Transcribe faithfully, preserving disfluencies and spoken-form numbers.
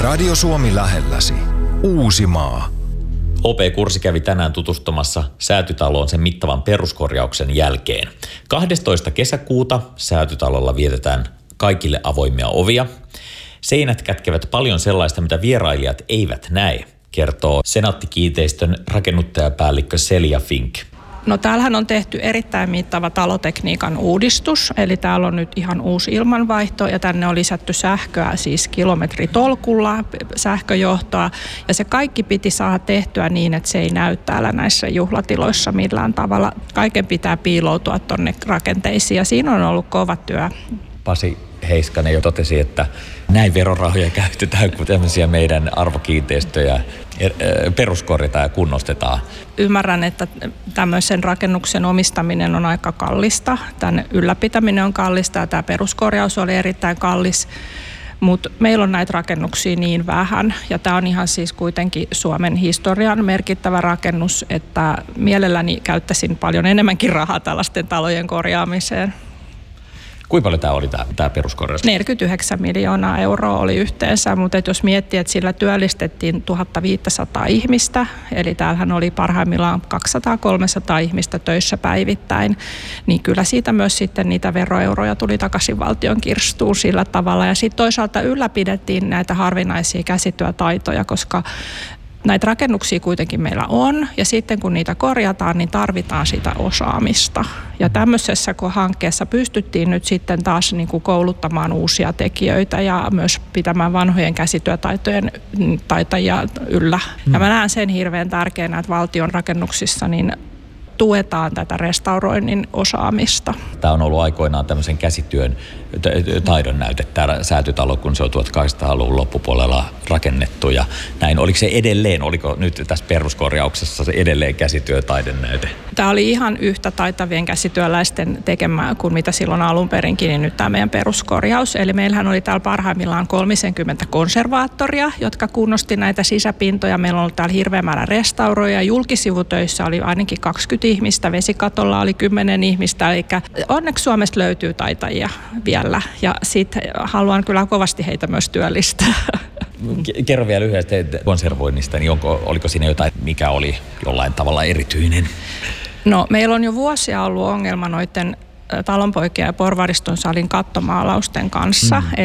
Radio Suomi lähelläsi. Uusimaa. O P-kurssi kävi tänään tutustumassa Säätytaloon sen mittavan peruskorjauksen jälkeen. kahdestoista kesäkuuta Säätytalolla vietetään kaikille avoimia ovia. Seinät kätkevät paljon sellaista, mitä vierailijat eivät näe, kertoo Senaatti-kiinteistön rakennuttajapäällikkö Selja Fink. No täällähän on tehty erittäin mittava talotekniikan uudistus, eli täällä on nyt ihan uusi ilmanvaihto ja tänne on lisätty sähköä, siis kilometritolkulla sähköjohtoa, ja se kaikki piti saada tehtyä niin, että se ei näy täällä näissä juhlatiloissa millään tavalla. Kaiken pitää piiloutua tuonne rakenteisiin ja siinä on ollut kova työ. Pasi Heiskanen jo totesi, että näin verorahoja käytetään, kun tämmöisiä meidän arvokiinteistöjä peruskorjataan ja kunnostetaan. Ymmärrän, että tämmöisen rakennuksen omistaminen on aika kallista. Tämän ylläpitäminen on kallista ja tämä peruskorjaus oli erittäin kallis. Mutta meillä on näitä rakennuksia niin vähän, ja tämä on ihan siis kuitenkin Suomen historian merkittävä rakennus, että mielelläni käyttäisin paljon enemmänkin rahaa tällaisten talojen korjaamiseen. Kuinka paljon tämä oli tämä, tämä peruskorjaus? neljäkymmentäyhdeksän miljoonaa euroa oli yhteensä, mutta jos miettii, että sillä työllistettiin tuhatviisisataa ihmistä, eli täällähän oli parhaimmillaan kaksisataa kolmesataa ihmistä töissä päivittäin, niin kyllä siitä myös sitten niitä veroeuroja tuli takaisin valtion kirstuun sillä tavalla. Ja sitten toisaalta ylläpidettiin näitä harvinaisia käsityötaitoja, koska näitä rakennuksia kuitenkin meillä on, ja sitten kun niitä korjataan, niin tarvitaan sitä osaamista. Ja tämmöisessä hankkeessa pystyttiin nyt sitten taas niin kuin kouluttamaan uusia tekijöitä ja myös pitämään vanhojen käsityötaitojen taitajia yllä. Ja mä näen sen hirveän tärkeänä, että valtion rakennuksissa niin tuetaan tätä restauroinnin osaamista. Tämä on ollut aikoinaan tämmöisen käsityön taidon näyte, tämä Säätytalo, kun se on tuhatkahdeksansataaluvun loppupuolella rakennettu ja näin. Oliko se edelleen, oliko nyt tässä peruskorjauksessa se edelleen käsityötaidon näyte? Tämä oli ihan yhtä taitavien käsityöläisten tekemää kuin mitä silloin alun perinkin, niin nyt tämä meidän peruskorjaus. Eli meillähän oli täällä parhaimmillaan kolmekymmentä konservaattoria, jotka kunnosti näitä sisäpintoja. Meillä on ollut täällä hirveä määrä restauroja. Julkisivutöissä oli ainakin kaksikymmentä ihmistä, vesikatolla oli kymmenen ihmistä, eli onneksi Suomesta löytyy taitajia vielä, ja sitten haluan kyllä kovasti heitä myös työllistää. Kerro vielä lyhyesti konservoinnista, niin onko, oliko siinä jotain, mikä oli jollain tavalla erityinen? No, meillä on jo vuosia ollut ongelma noiden talonpoikien ja porvariston salin kattomaalausten kanssa. Mm.